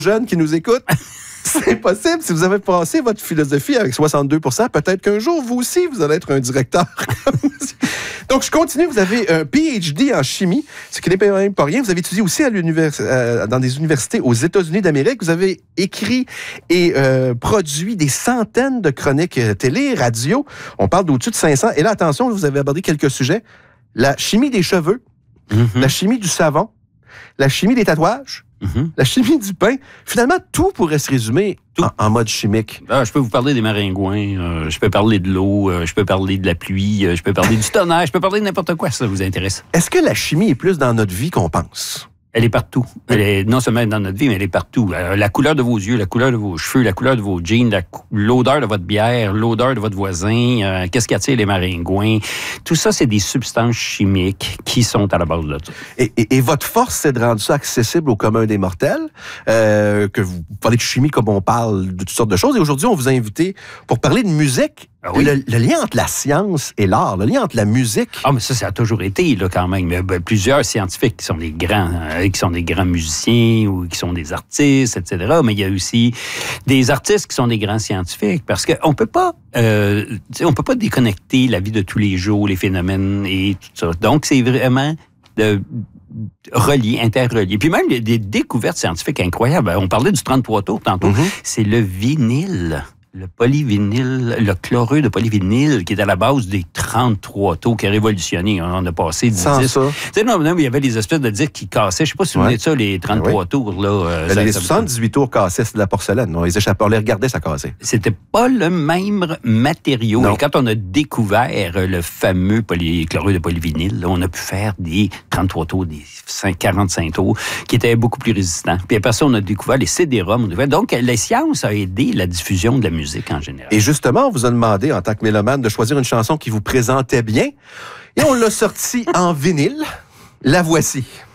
jeunes qui nous écoutent. C'est possible. Si vous avez passé votre philosophie avec 62 %, peut-être qu'un jour, vous aussi, vous allez être un directeur. Donc, je continue. Vous avez un PhD en chimie, ce qui n'est même pas rien. Vous avez étudié aussi dans des universités aux États-Unis d'Amérique. Vous avez écrit et produit des centaines de chroniques télé, radio. On parle d'au-dessus de 500. Et là, attention, vous avez abordé quelques sujets. La chimie des cheveux, la chimie du savon, la chimie des tatouages, la chimie du pain. Finalement, tout pourrait se résumer en mode chimique. Je peux vous parler des maringouins, je peux parler de l'eau, je peux parler de la pluie, je peux parler du tonnerre, je peux parler de n'importe quoi, si ça vous intéresse. Est-ce que la chimie est plus dans notre vie qu'on pense? Elle est partout. Elle est non seulement dans notre vie, mais elle est partout. La couleur de vos yeux, la couleur de vos cheveux, la couleur de vos jeans, l'odeur de votre bière, l'odeur de votre voisin, qu'est-ce qui attire les maringouins. Tout ça, c'est des substances chimiques qui sont à la base de ça. Et votre force, c'est de rendre ça accessible au commun des mortels, que vous parlez de chimie comme on parle de toutes sortes de choses. Et aujourd'hui, on vous a invité pour parler de musique. Ah oui. Le lien entre la science et l'art, le lien entre la musique. Ah, mais ça a toujours été, là, quand même. Il y a plusieurs scientifiques qui sont des grands musiciens ou qui sont des artistes, etc. Mais il y a aussi des artistes qui sont des grands scientifiques parce qu'on peut pas déconnecter la vie de tous les jours, les phénomènes et tout ça. Donc, c'est vraiment interrelié. Puis même des découvertes scientifiques incroyables. On parlait du 33 tours tantôt. C'est le vinyle. Le polyvinyle, le chlorure de polyvinyle qui est à la base des 33 taux qui a révolutionné. On a passé du sans disque. Ça. Tu sais, non, il y avait des espèces de disques qui cassaient. Je sais pas si vous venez de ça, les 33 tours. Là, les 78 tours cassaient, c'est de la porcelaine. On les échappait, on les regardait, ça cassait. C'était pas le même matériau. Non. Et quand on a découvert le fameux chlorure de polyvinyle, là, on a pu faire des 33 tours, des 45 tours qui étaient beaucoup plus résistants. Puis après ça, on a découvert les CD-ROM. Donc, la science a aidé la diffusion de la musique en général. Et justement, on vous a demandé, en tant que mélomane, de choisir une chanson qui vous présentait bien. Et on l'a sortie en vinyle. La voici.